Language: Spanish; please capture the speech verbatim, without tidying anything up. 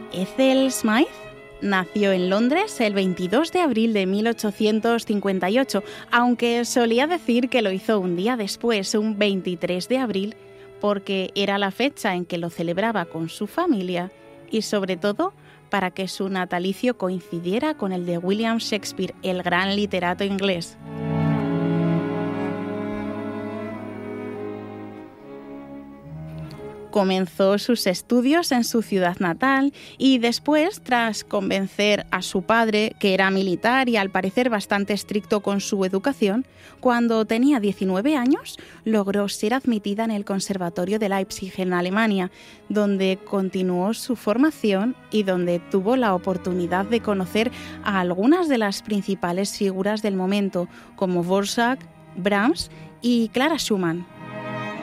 Ethel Smythe nació en Londres el veintidós de abril de mil ochocientos cincuenta y ocho, aunque solía decir que lo hizo un día después, un veintitrés de abril, porque era la fecha en que lo celebraba con su familia y sobre todo para que su natalicio coincidiera con el de William Shakespeare, el gran literato inglés. Comenzó sus estudios en su ciudad natal y después, tras convencer a su padre, que era militar y al parecer bastante estricto con su educación, cuando tenía diecinueve años logró ser admitida en el Conservatorio de Leipzig en Alemania, donde continuó su formación y donde tuvo la oportunidad de conocer a algunas de las principales figuras del momento, como Dvořák, Brahms y Clara Schumann.